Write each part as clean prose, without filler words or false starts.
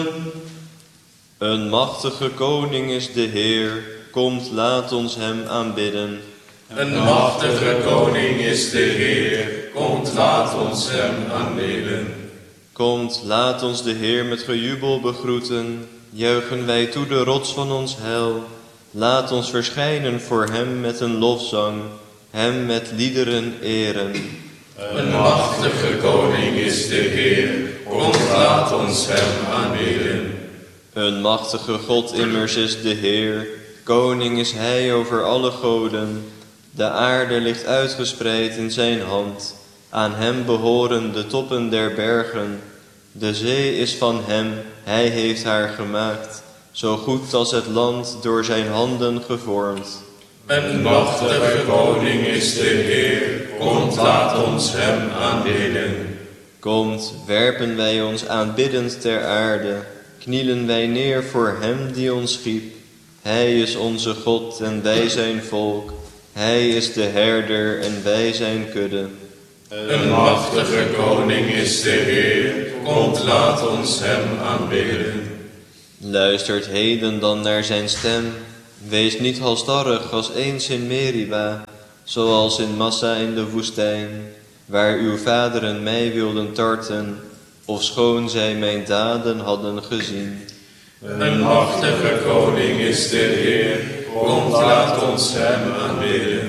Een machtige koning is de Heer, komt laat ons hem aanbidden. Een machtige koning is de Heer, komt laat ons hem aanbidden. Komt, laat ons de Heer met gejubel begroeten, juichen wij toe de rots van ons heil. Laat ons verschijnen voor hem met een lofzang, hem met liederen eren. Een machtige koning is de Heer, komt laat ons hem aanbidden. Een machtige God immers is de Heer, koning is hij over alle goden. De aarde ligt uitgespreid in zijn hand, aan hem behoren de toppen der bergen. De zee is van hem, hij heeft haar gemaakt, zo goed als het land door zijn handen gevormd. Een machtige koning is de Heer, komt laat ons hem aanbidden. Komt, werpen wij ons aanbiddend ter aarde, knielen wij neer voor hem die ons schiep. Hij is onze God en wij zijn volk, hij is de herder en wij zijn kudde. Een machtige koning is de Heer, komt laat ons hem aanbidden. Luistert heden dan naar zijn stem, wees niet halstarrig als eens in Meriba, zoals in Massa in de woestijn, waar uw vaderen mij wilden tarten, ofschoon zij mijn daden hadden gezien. Een machtige koning is de Heer, komt laat ons hem aanbidden.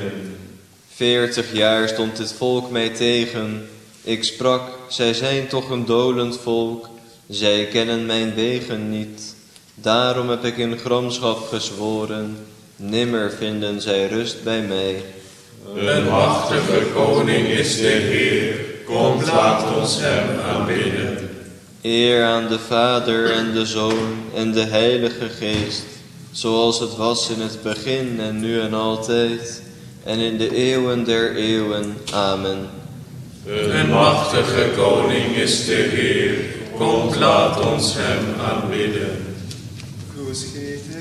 40 jaar stond dit volk mij tegen. Ik sprak, zij zijn toch een dolend volk. Zij kennen mijn wegen niet. Daarom heb ik in gramschap gezworen. Nimmer vinden zij rust bij mij. Een machtige koning is de Heer, komt laat ons hem aanbidden. Eer aan de Vader en de Zoon en de Heilige Geest, zoals het was in het begin en nu en altijd, en in de eeuwen der eeuwen. Amen. Een machtige koning is de Heer, komt laat ons hem aanbidden.